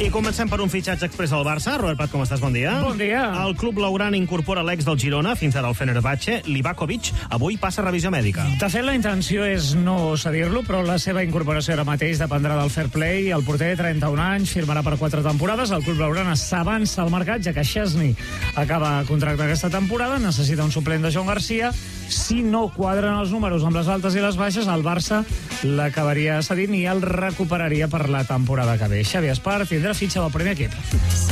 I comencem per un fitxatge express al Barça. Robert Prat, com estàs? Bon dia. Bon dia. El club blaugrana incorpora l'ex del Girona, fins ara el Fenerbahçe, Livakovic. Avui passa revisió mèdica. De fet, la intenció és no cedir-lo, però la seva incorporació ara mateix dependrà del fair play. El porter de 31 anys firmarà per 4 temporades. El club blaugrana s'avança al mercat, ja que Chesney acaba contracte aquesta temporada. Necessita un suplent de Joan Garcia. Si no quadren els números amb les altes i les baixes, el Barça l'acabaria cedint i el recuperaria per la temporada que ve. Xavi Espart tindrà fitxa del primer equip.